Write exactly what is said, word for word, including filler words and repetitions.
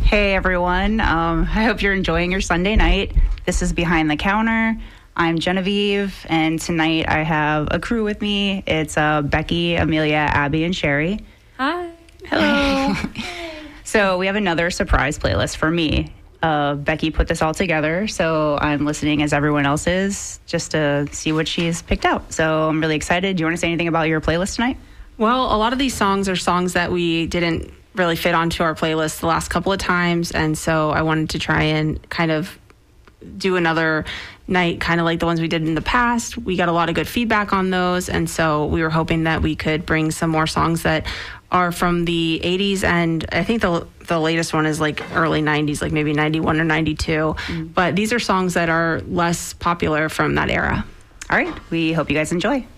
Hey, everyone. Um, I hope you're enjoying your Sunday night. This is Behind the Counter. I'm Genevieve, and tonight I have a crew with me. It's uh, Becky, Amelia, Abby, and Sherry. Hi. Hello. So we have another surprise playlist for me. Uh, Becky put this all together, so I'm listening as everyone else is, just to see what she's picked out. So I'm really excited. Do you want to say anything about your playlist tonight? Well, a lot of these songs are songs that we didn't really fit onto our playlist the last couple of times, and so I wanted to try and kind of do another night kind of like the ones we did in the past. We got a lot of good feedback on those, and so we were hoping that we could bring some more songs that are from the eighties, and I think the the latest one is like early nineties, like maybe ninety-one or ninety-two. Mm. But these are songs that are less popular from that era. All right, we hope you guys enjoy.